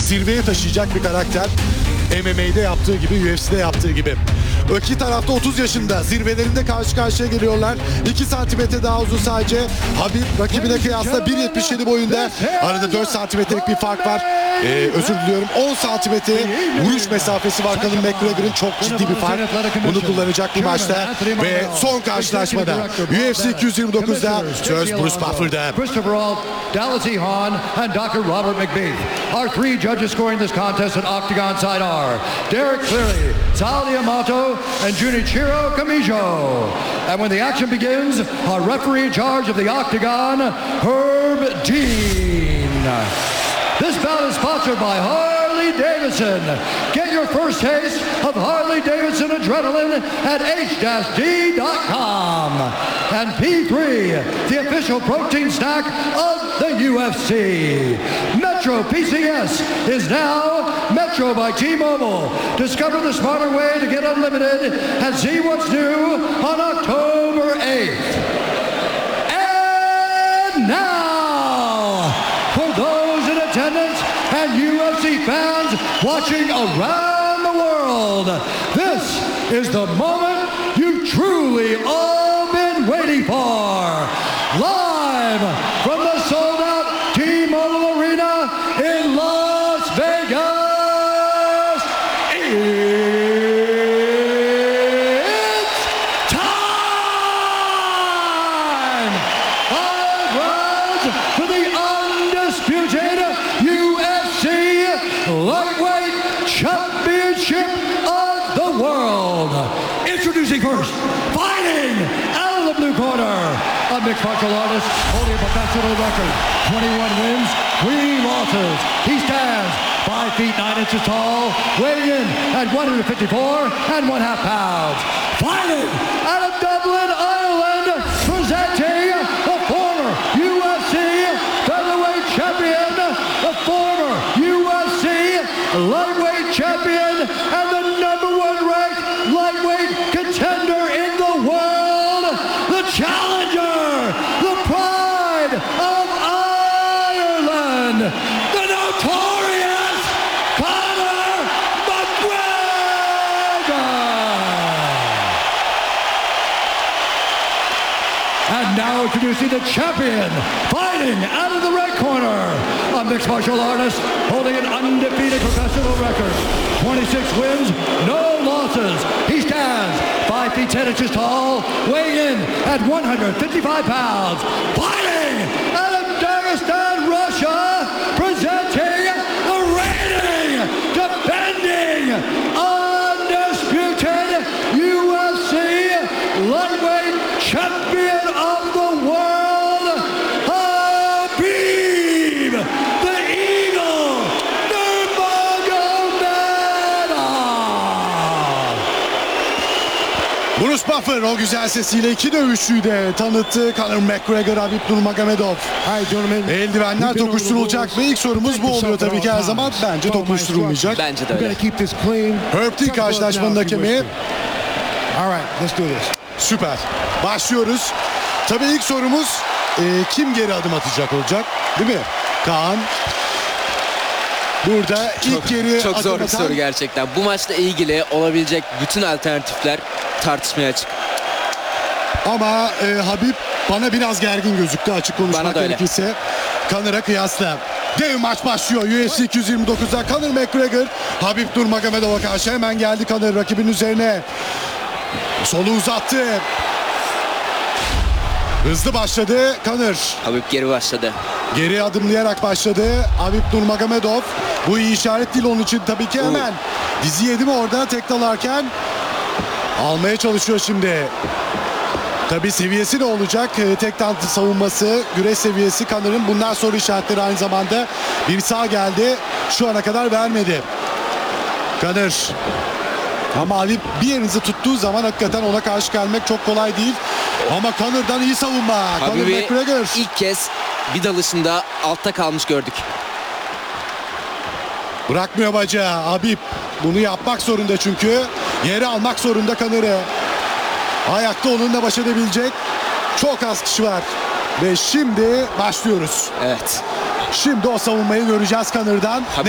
zirveye taşıyacak bir karakter. MMA'de yaptığı gibi, UFC'de yaptığı gibi. Öteki tarafta 30 yaşında zirvelerinde karşı karşıya geliyorlar. 2 santimetre daha uzun sadece. Habib rakibine kıyasla 1.77 boyunda. Arada 4 santimetrelik bir fark var. Özür diliyorum. 10 santimetre vuruş mesafesi var Conor McGregor'ın. Çok ciddi bir fark. Bunu kullanacak bu maçta. Ve son karşılaşmada UFC 229'da söz Bruce Buffer'da. Christopher Alt, Dallas E. Hahn, and Dr. Robert McBeath. Our 3 judges scoring this contest at Octagon side are Derek Cleary, Sal Yamato, and Junichiro Kamijo. And when the action begins, our referee in charge of the Octagon, Herb Dean. This bout is sponsored by Harley-Davidson. Get your first taste of Harley-Davidson adrenaline at h-d.com. And P3, the official protein snack of the UFC. Metro PCS is now Metro by T-Mobile. Discover the smarter way to get unlimited and see what's new on October 8th. And now, for those in attendance and UFC fans watching around the world, this is the moment you've truly all been waiting for. Live from the sold-out T-Mobile Arena in Las Vegas, it's time! 5 rounds for the undisputed UFC Lightweight Championship of the world. Introducing first, fighting out of the blue corner, a mixed martial artist holding a professional record, 21 wins, 3 losses. He stands 5 feet 9 inches tall, weighing in at 154 and 1/2 pounds. Fighting out of Dublin, Ireland, presenting the former UFC featherweight champion, the former UFC lightweight champion, and the #1 ranked lightweight contender in the world, the challenger, the pride of Ireland, the notorious Conor McGregor. And now introducing the champion, fighting out of the red corner, a mixed martial artist holding an undefeated professional record, 26 wins, no losses. He stands 5 feet 10 inches tall, weighing in at 155 pounds. Fighting out of Dagestan, Russia, presenting the reigning, defending, undisputed UFC lightweight champion of the world, Habib, the Eagle Nurmagomedov. Bruce Buffer o güzel sesiyle 2 dövüşçüyü de tanıttı. Conor McGregor, Habib Nurmagomedov. Eldivenler tokuşturulacak mı? İlk sorumuz bu oluyor tabii ki her zaman. Bence tokuşturulmayacak. Bence de öyle. Herb Dean karşılaşmanın hakemi. Let's do this. Süper. Başlıyoruz. Tabii ilk sorumuz kim geri adım atacak olacak? Değil mi? Kaan. Burada ilk geri Çok adım zor bir atan... soru gerçekten. Bu maçla ilgili olabilecek bütün alternatifler tartışmaya açık. Ama Habib bana biraz gergin gözüktü, açık Bana konuşmak da öyle. gerekirse. Connor'a kıyasla. Dev maç başlıyor UFC 229'da. Conor McGregor Habib Nurmagomedov'a karşı hemen geldi Conor rakibin üzerine. Solu uzattı. Hızlı başladı Conor. Habib geri başladı. Geri adımlayarak başladı Habib Nurmagomedov. Bu iyi işaret değil onun için tabii ki hemen. Dizi yedi mi orada tek dalarken? Almaya çalışıyor şimdi. Tabii seviyesi ne olacak? Tek dans savunması, güreş seviyesi Conor'ın. Bundan soru işaretleri aynı zamanda. Bir sağ geldi. Şu ana kadar vermedi. Conor. Ama Habib bir yerinizi tuttuğu zaman hakikaten ona karşı gelmek çok kolay değil. Ama Conor'dan iyi savunma. Habib'i Conor McGregor. ilk kez bir dalışında altta kalmış gördük. Bırakmıyor bacağı Habib. Bunu yapmak zorunda çünkü. Yere almak zorunda Conor'ı. Ayakta onunla baş edebilecek çok az kişi var. Ve şimdi başlıyoruz. Evet. Şimdi o savunmayı göreceğiz Conor'dan.